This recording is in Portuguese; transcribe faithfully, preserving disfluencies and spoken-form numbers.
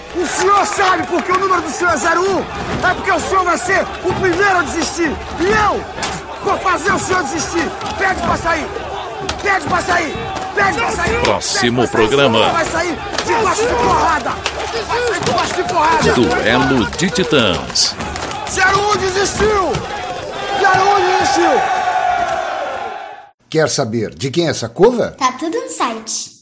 O senhor sabe porque o número do senhor é zero um? É porque o senhor vai ser o primeiro a desistir. E eu vou fazer o senhor desistir. Pede pra sair. Pede pra sair. Pede pra sair. Próximo Pede pra sair. programa. Vai sair debaixo de porrada. Vai sair debaixo de porrada. Duelo de Titãs. zero um desistiu. zero um desistiu. Quer saber de quem é essa cova? Tá tudo no site.